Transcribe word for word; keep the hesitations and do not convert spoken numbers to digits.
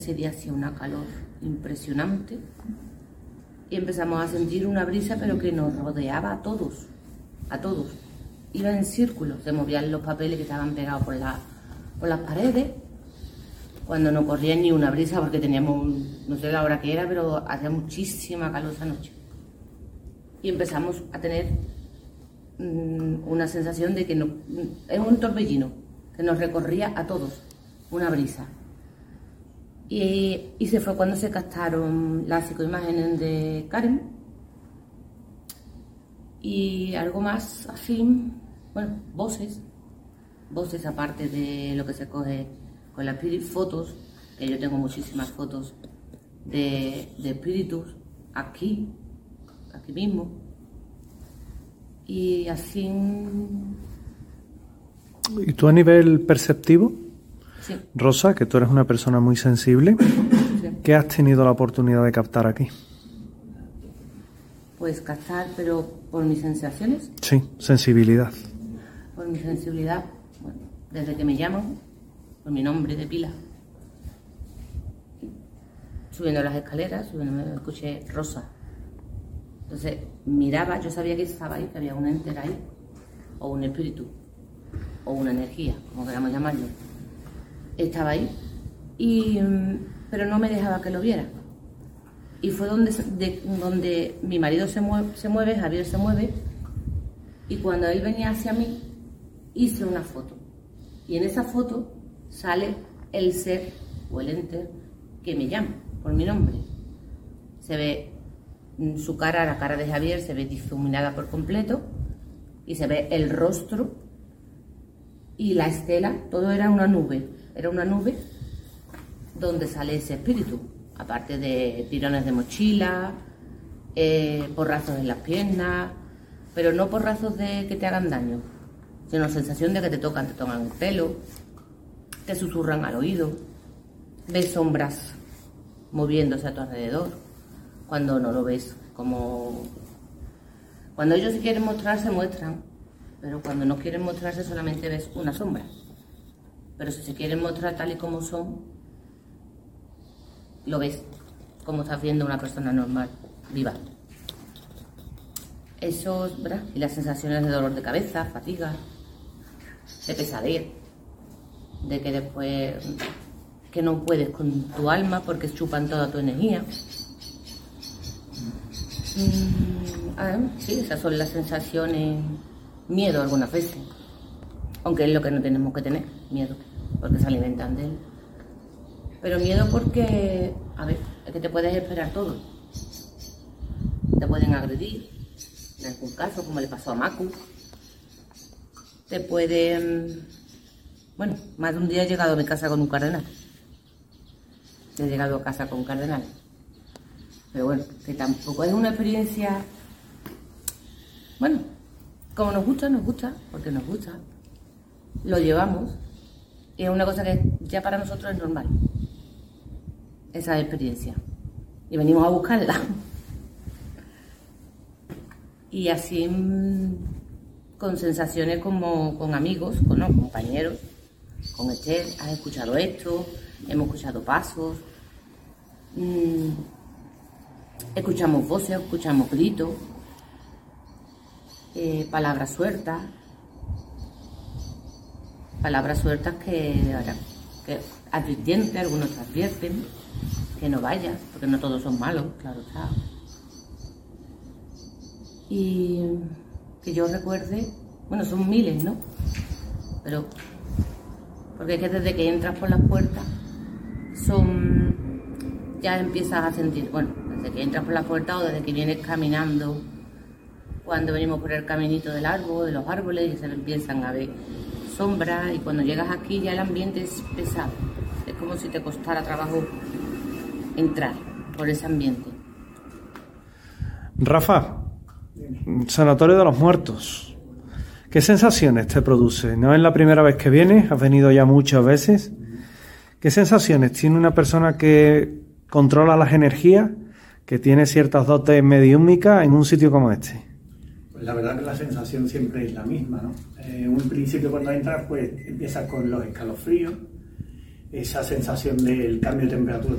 Ese día hacía una calor impresionante y empezamos a sentir una brisa, pero que nos rodeaba a todos, a todos. Iban en círculos, se movían los papeles que estaban pegados por, la, por las paredes, cuando no corría ni una brisa porque teníamos, un, no sé la hora que era, pero hacía muchísima calor esa noche. Y empezamos a tener mmm, una sensación de que no, es un torbellino que nos recorría a todos, una brisa. Y, y se fue cuando se captaron las psicoimágenes de Karen y algo más así, bueno, voces, voces aparte de lo que se coge con la Spirit, fotos, que yo tengo muchísimas fotos de, de espíritus aquí, aquí mismo, y así. ¿Y tú a nivel perceptivo? Sí. Rosa, que tú eres una persona muy sensible, Sí. ¿qué has tenido la oportunidad de captar aquí? Pues captar, pero por mis sensaciones, Sí, sensibilidad. por mi sensibilidad, bueno, desde que me llaman, por mi nombre de pila, subiendo las escaleras, subiendo, me escuché Rosa. Entonces miraba, yo sabía que estaba ahí, que había un ente ahí, o un espíritu, o una energía, como queramos llamarlo. Estaba ahí, y, pero no me dejaba que lo viera. Y fue donde, de, donde mi marido se mueve, se mueve, Javier se mueve, y cuando él venía hacia mí, hice una foto. Y en esa foto sale el ser o el ente que me llama por mi nombre. Se ve su cara, la cara de Javier, se ve difuminada por completo, y se ve el rostro y la estela, todo era una nube. Era una nube donde sale ese espíritu, aparte de tirones de mochila, eh, porrazos en las piernas, pero no porrazos de que te hagan daño, sino sensación de que te tocan, te tocan el pelo, te susurran al oído, ves sombras moviéndose a tu alrededor, cuando no lo ves, como cuando ellos quieren mostrarse, muestran, pero cuando no quieren mostrarse solamente ves una sombra. Pero si se quieren mostrar tal y como son, lo ves, como estás viendo una persona normal, viva. Eso, ¿verdad? Y las sensaciones de dolor de cabeza, fatiga, de pesadez, de que después que no puedes con tu alma porque chupan toda tu energía. Mm, ah, sí, esas son las sensaciones. Miedo algunas veces, aunque es lo que no tenemos que tener, miedo, porque se alimentan de él. Pero miedo porque, a ver, es que te puedes esperar todo. Te pueden agredir, en algún caso, como le pasó a Macu. Te pueden... Bueno, más de un día he llegado a mi casa con un cardenal. He llegado a casa con un cardenal. Pero bueno, que tampoco es una experiencia... Bueno, como nos gusta, nos gusta, porque nos gusta. Lo llevamos. Y es una cosa que ya para nosotros es normal. Esa experiencia. Y venimos a buscarla. Y así con sensaciones como con amigos, con ¿no? compañeros, con Esther, has escuchado esto, hemos escuchado pasos, mmm, escuchamos voces, escuchamos gritos, eh, palabras sueltas, palabras sueltas que, que advirtientes, algunos te advierten que no vayas, porque no todos son malos, claro está. Y que yo recuerde, bueno, son miles, ¿no? Pero, porque es que desde que entras por las puertas, son, ya empiezas a sentir, bueno, desde que entras por la puerta o desde que vienes caminando, cuando venimos por el caminito del árbol, de los árboles, y se empiezan a ver sombras, y cuando llegas aquí ya el ambiente es pesado, es como si te costara trabajo entrar por ese ambiente. Rafa, Sanatorio de los Muertos, ¿qué sensaciones te produce? No es la primera vez que vienes, has venido ya muchas veces. ¿Qué sensaciones tiene una persona que controla las energías, que tiene ciertas dotes mediúmicas en un sitio como este? Pues la verdad que la sensación siempre es la misma, ¿no? En eh, un principio cuando entras, pues empiezas con los escalofríos, esa sensación del cambio de temperatura